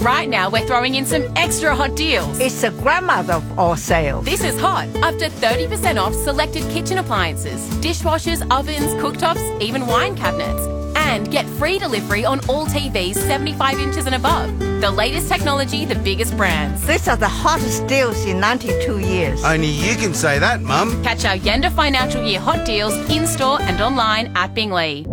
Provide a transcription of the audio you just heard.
Right now, we're throwing in some extra hot deals. It's the grandmother of all sales. This is hot. Up to 30% off selected kitchen appliances, dishwashers, ovens, cooktops, even wine cabinets. And get free delivery on all TVs 75 inches and above. The latest technology, the biggest brands. These are the hottest deals in 92 years. Only you can say that, Mum. Catch our Yenda Financial Year hot deals in-store and online at Bingley.